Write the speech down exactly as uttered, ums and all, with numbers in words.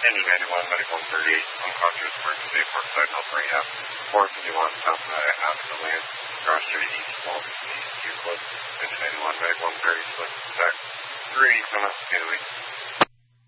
Engine ninety-one, medic one thirty-eight, unconscious, emergency, Parkside, Health Rehab. four fifty-one, South Side, after the land, cross street, east, Walton, east, Euclid. Engine ninety-one, medic one thirty, split, attack. three, coming up, Gateway.